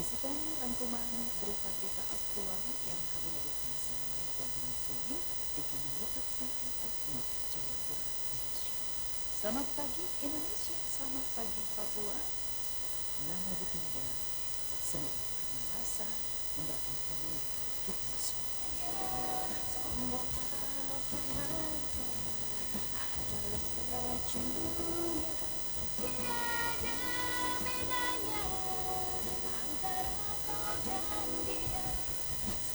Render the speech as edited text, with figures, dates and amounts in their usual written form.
Saksikan rangkuman berita-berita aktual yang kami hadirkan secara live dan live streaming di kanal YouTube TNRI Jayapura Indonesia. Selamat pagi Indonesia, selamat pagi Papua. Namo Buddhaya. Semoga karena masa memberkati